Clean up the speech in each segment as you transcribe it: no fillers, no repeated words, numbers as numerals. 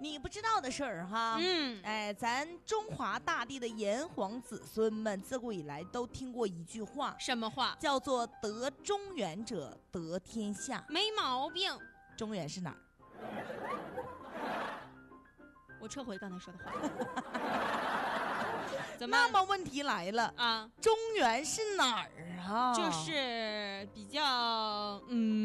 你不知道的事儿哈，咱中华大地的炎黄子孙们自古以来都听过一句话， 什么话？ 叫做得中原者得天下。 没毛病。 中原是哪儿？ 我撤回刚才说的话。怎么？ 那么问题来了啊， 中原是哪儿啊？ 就是比较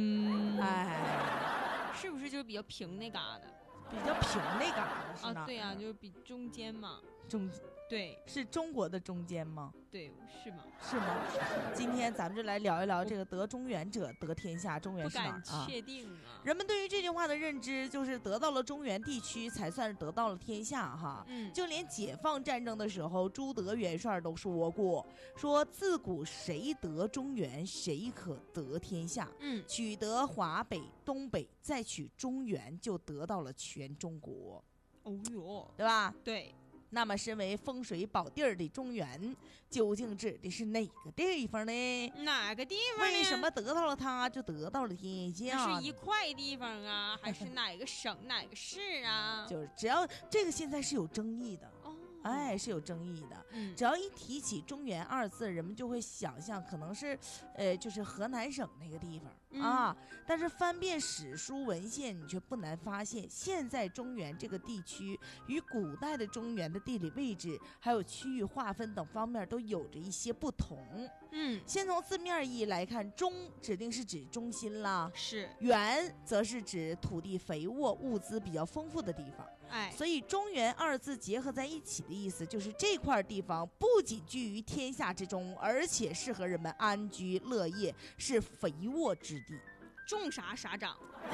是不是就是比较平那嘎达？ 比较平那嘎达是哪儿？ 对啊，就是比中间嘛。对， 是中国的中间吗？ 对，是吗？ 是吗？今天咱们就来聊一聊这个得中原者得天下，中原是哪儿啊？ 不敢确定啊。 人们对于这句话的认知就是得到了中原地区才算是得到了天下哈。就连解放战争的时候，朱德元帅都说过，说自古谁得中原，谁可得天下。取得华北、东北，再取中原，就得到了全中国。 哦哟， 对吧？ 对。 那么身为风水宝地儿的中原，究竟指的是哪个地方呢？ 哪个地方呢？ 为什么得到了它就得到了天下？ 是一块地方啊，还是哪个省哪个市啊？ 就是只要这个现在是有争议的是有争议的。只要一提起中原二字，人们就会想象可能是就是河南省那个地方啊。但是翻遍史书文献，你却不难发现，现在中原这个地区与古代的中原的地理位置还有区域划分等方面都有着一些不同。先从字面意义来看，中指定是指中心啦， 是原则是指土地肥沃、物资比较丰富的地方。所以中原二字结合在一起的意思就是这块地方不仅居于天下之中，而且适合人们安居乐业，是肥沃之地， 种啥啥长。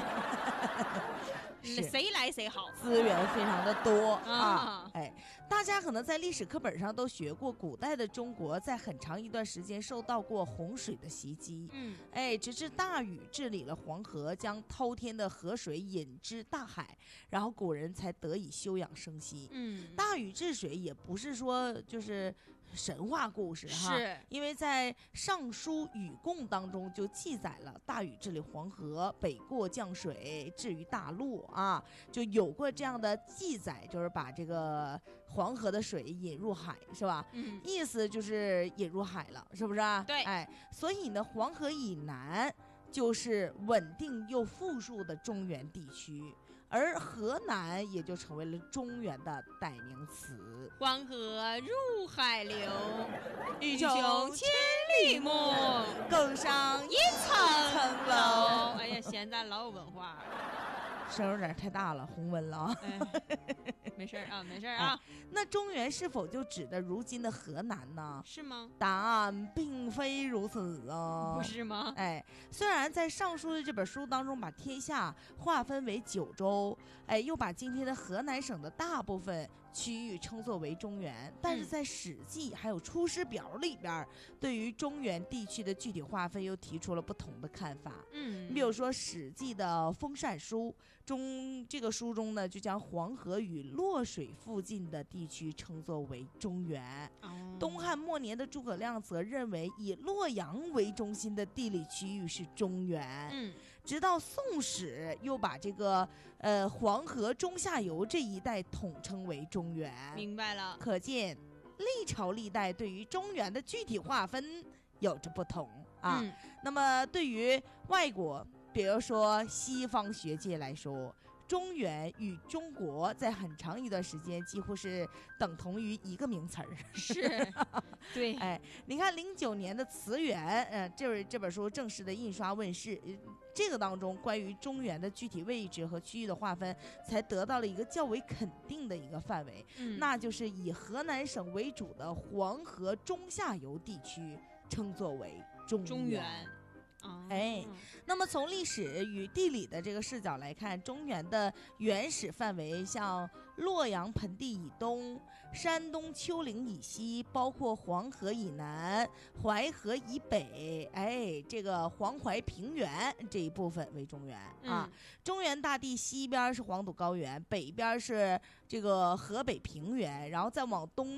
谁来谁好， 资源非常的多啊！大家可能在历史课本上都学过，古代的中国在很长一段时间受到过洪水的袭击。直至大禹治理了黄河，将滔天的河水引至大海，然后古人才得以休养生息。大禹治水也不是说就是神话故事哈， 是因为在《尚书禹贡》当中就记载了大禹治理黄河，北过降水，至于大陆啊，就有过这样的记载，就是把这个黄河的水引入海，是吧？意思就是引入海了，是不是啊？ 对， 所以呢，黄河以南就是稳定又富庶的中原地区，而河南也就成为了中原的代名词。 黄河入海流， 欲穷千里目， 更上一层楼。哎呀，现在老有文化， 声有点太大了，红温了啊！ 没事啊，没事啊。 那中原是否就指的如今的河南呢？ 是吗？ 答案并非如此啊， 不是吗？ 虽然在《尚书》的这本书当中把天下划分为9州，又把今天的河南省的大部分区域称作为中原，但是在《史记》还有《出师表》里边，对于中原地区的具体划分又提出了不同的看法。你比如说《史记》的《封禅书》这个书中呢，就将黄河与洛水附近的地区称作为中原。东汉末年的诸葛亮则认为以洛阳为中心的地理区域是中原。直到宋史又把这个黄河中下游这一带统称为中原。 明白了， 可见历朝历代对于中原的具体划分有着不同啊。那么对于外国，比如说西方学界来说，中原与中国在很长一段时间几乎是等同于一个名词儿。 是，对， 你看09年的《词源》，这本书正式的印刷问世，这个当中关于中原的具体位置和区域的划分，才得到了一个较为肯定的一个范围，那就是以河南省为主的黄河中下游地区称作为中原。那么从历史与地理的这个视角来看，中原的原始范围像洛阳盆地以东、山东丘陵以西，包括黄河以南、淮河以北，这个黄淮平原这一部分为中原啊。中原大地西边是黄土高原，北边是这个河北平原，然后再往东